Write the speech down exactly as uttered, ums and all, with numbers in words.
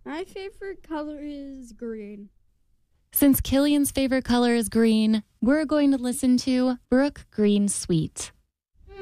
My favorite color is green. Since Killian's favorite color is green, we're going to listen to Brook Green Sweet.